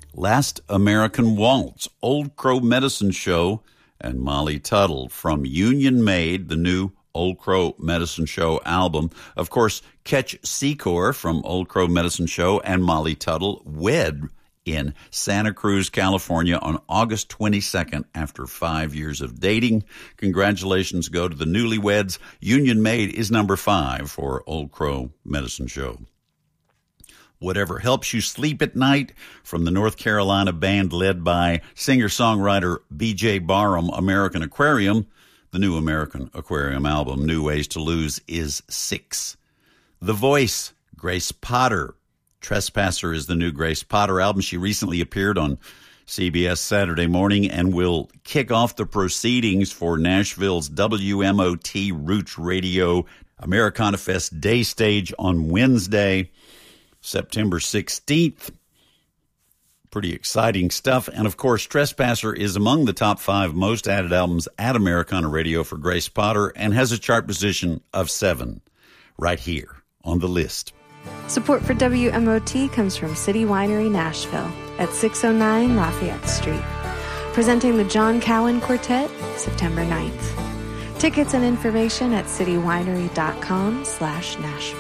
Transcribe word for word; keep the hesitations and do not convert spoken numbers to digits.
Last American Waltz, Old Crow Medicine Show, and Molly Tuttle from Union Made, the new Old Crow Medicine Show album. Of course, catch Secor from Old Crow Medicine Show and Molly Tuttle wed in Santa Cruz, California on August twenty-second after five years of dating. Congratulations go to the newlyweds. Union Made is number five for Old Crow Medicine Show. Whatever Helps You Sleep at Night from the North Carolina band led by singer-songwriter B J Barham, American Aquarium. The new American Aquarium album, New Ways to Lose, is six. The Voice, Grace Potter. Trespasser is the new Grace Potter album. She recently appeared on C B S Saturday Morning and will kick off the proceedings for Nashville's W M O T Roots Radio Americana Fest Day Stage on Wednesday, September sixteenth. Pretty exciting stuff. And, of course, Trespasser is among the top five most added albums at Americana Radio for Grace Potter and has a chart position of seven right here on the list. Support for W M O T comes from City Winery Nashville at six oh nine Lafayette Street. Presenting the John Cowan Quartet, September ninth. Tickets and information at citywinery.com slash Nashville.